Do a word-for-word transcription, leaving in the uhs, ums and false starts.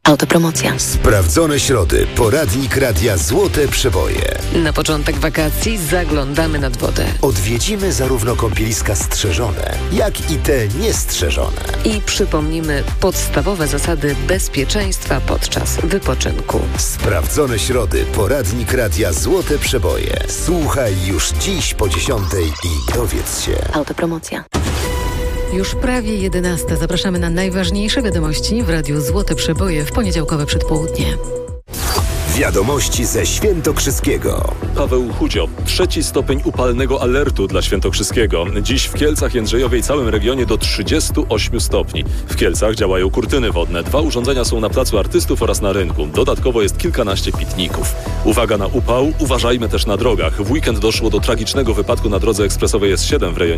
Autopromocja. Sprawdzone środy. Poradnik Radia Złote Przeboje. Na początek wakacji zaglądamy nad wodę. Odwiedzimy zarówno kąpieliska strzeżone, jak i te niestrzeżone. I przypomnimy podstawowe zasady bezpieczeństwa podczas wypoczynku. Sprawdzone środy. Poradnik Radia Złote Przeboje. Słuchaj już dziś po dziesiątej i dowiedz się. Autopromocja. Już prawie jedenasta. Zapraszamy na najważniejsze wiadomości w Radiu Złote Przeboje w poniedziałkowe przedpołudnie. Wiadomości ze Świętokrzyskiego. Paweł Chudzio. Trzeci stopień upalnego alertu dla Świętokrzyskiego. Dziś w Kielcach, Jędrzejowie i całym regionie do trzydziestu ośmiu stopni. W Kielcach działają kurtyny wodne. Dwa urządzenia są na Placu Artystów oraz na rynku. Dodatkowo jest kilkanaście pitników. Uwaga na upał, uważajmy też na drogach. W weekend doszło do tragicznego wypadku na drodze ekspresowej S siedem w rejonie